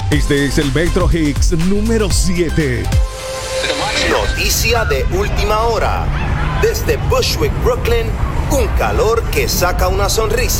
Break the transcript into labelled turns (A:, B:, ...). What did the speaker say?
A: Este es el Metro Hits número 7.
B: Noticia de última hora. Desde Bushwick, Brooklyn, un calor que saca una sonrisa.